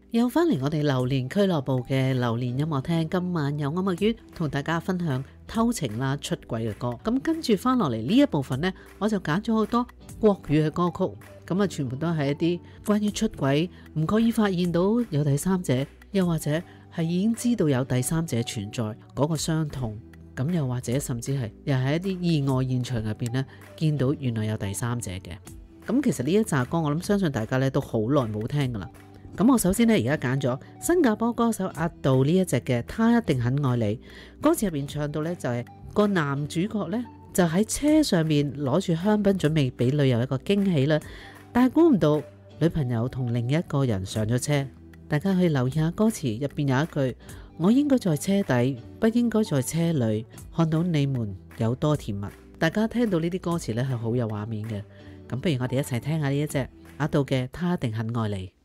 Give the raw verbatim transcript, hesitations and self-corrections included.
又翻嚟我哋榴蓮俱樂部嘅榴蓮音樂廳，今晚有音樂院同大家分享偷情啦、出軌嘅歌。咁跟住翻落嚟呢一部分呢，我就揀咗好多國語嘅歌曲，咁啊全部都係一啲關於出軌，唔覺意發現到有第三者，又或者係已經知道有第三者存在嗰個傷痛，咁又或者甚至係又係一啲意外現場入邊呢，見到原來有第三者嘅。咁其實呢一紮歌我諗相信大家咧都好耐冇聽噶啦。咁我首先咧而家揀咗新加坡歌手阿杜呢一隻嘅《他一定很愛你》，歌詞入邊唱到咧就係、是、個男主角咧就喺車上面攞住香檳準備俾女友一個驚喜啦，但係估唔到女朋友同另一個人上咗車。大家去留意下歌詞入邊有一句：我應該在車底，不應該在車裏，看到你們有多甜蜜。大家聽到呢啲歌詞咧係好有畫面嘅。咁不如我哋一齊聽下呢一隻阿杜嘅《他一定很愛你》。